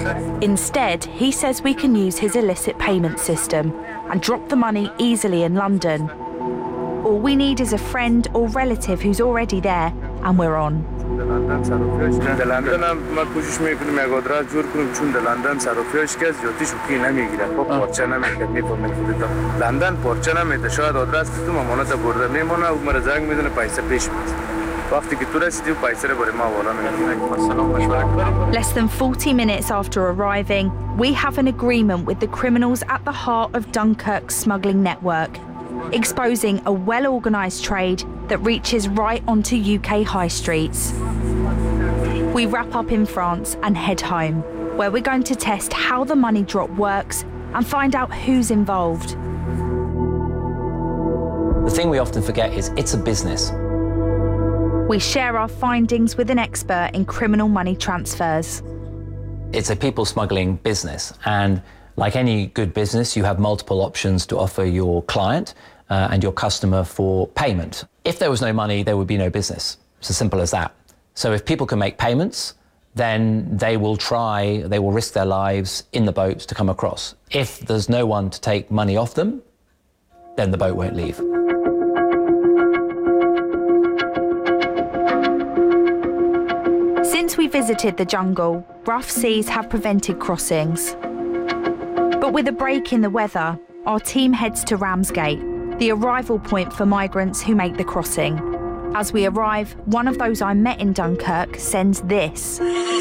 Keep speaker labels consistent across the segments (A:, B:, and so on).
A: Instead, he says we can use his illicit payment system and drop the money easily in London. All we need is a friend or relative who's already there, and we're on. Less than 40 minutes after arriving, we have an agreement with the criminals at the heart of Dunkirk's smuggling network, exposing a well-organised trade that reaches right onto UK high streets. We wrap up in France and head home, where we're going to test how the money drop works and find out who's involved.
B: The thing we often forget is it's a business.
A: We share our findings with an expert in criminal money transfers.
B: It's a people smuggling business, and like any good business, you have multiple options to offer your client and your customer for payment. If there was no money, there would be no business. It's as simple as that. So if people can make payments, then they will risk their lives in the boats to come across. If there's no one to take money off them, then the boat won't leave.
A: Since we visited the jungle, rough seas have prevented crossings. But with a break in the weather, our team heads to Ramsgate, the arrival point for migrants who make the crossing. As we arrive, one of those I met in Dunkirk sends this.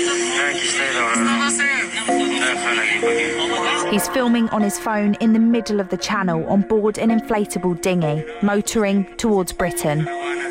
A: He's filming on his phone in the middle of the channel on board an inflatable dinghy, motoring towards Britain.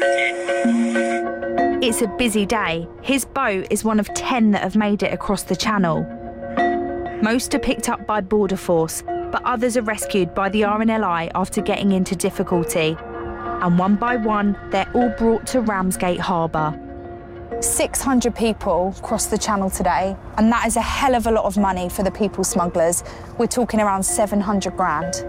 A: It's a busy day. His boat is one of 10 that have made it across the channel. Most are picked up by Border Force, but others are rescued by the RNLI after getting into difficulty. And one by one, they're all brought to Ramsgate Harbour. 600 people crossed the channel today, and that is a hell of a lot of money for the people smugglers. We're talking around 700 grand.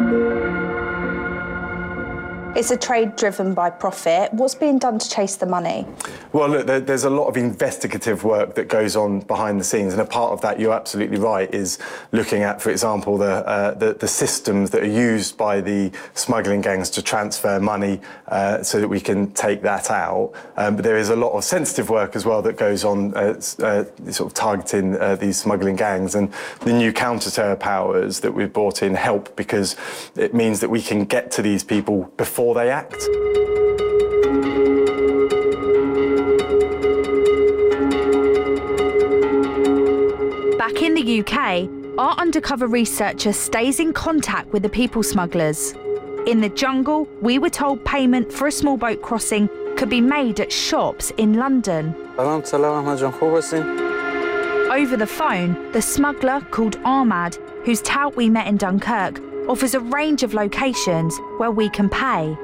A: It's a trade driven by profit. What's being done to chase the money?
C: Well, look, there's a lot of investigative work that goes on behind the scenes, and a part of that, you're absolutely right, is looking at, for example, the systems that are used by the smuggling gangs to transfer money so that we can take that out. But there is a lot of sensitive work as well that goes on sort of targeting these smuggling gangs, and the new counter-terror powers that we've brought in help because it means that we can get to these people before they act.
A: Back in the UK, our undercover researcher stays in contact with the people smugglers. In the jungle, we were told payment for a small boat crossing could be made at shops in London. Over the phone, the smuggler called Ahmad, whose tout we met in Dunkirk, offers a range of locations where we can pay.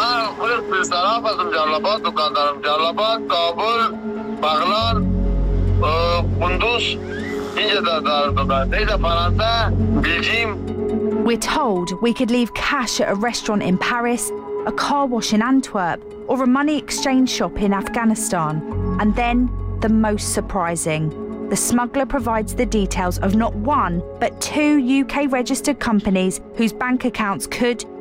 A: We're told we could leave cash at a restaurant in Paris, a car wash in Antwerp, or a money exchange shop in Afghanistan. And then, the most surprising. The smuggler provides the details of not one, but 2 UK-registered companies whose bank accounts could